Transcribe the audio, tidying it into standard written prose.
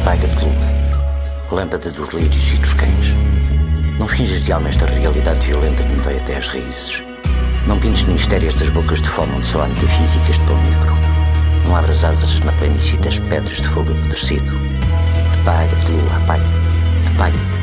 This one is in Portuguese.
Apaga-te, lua, lâmpada dos lírios e dos cães. Não finjas de alma esta realidade violenta que me dói até às raízes. Não pintes no mistério estas bocas de fome onde só há metafísicas de pão negro. Não abras asas na planície das pedras de fogo apodrecido. Apaga-te, lua, apaga-te, apaga-te.